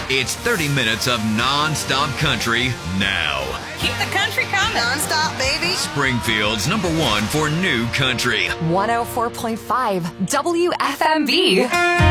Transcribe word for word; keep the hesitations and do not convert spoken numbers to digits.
It's thirty minutes of non-stop country now. Keep the country coming. Non-stop, baby. Springfield's number one for new country. one oh four point five W F M B.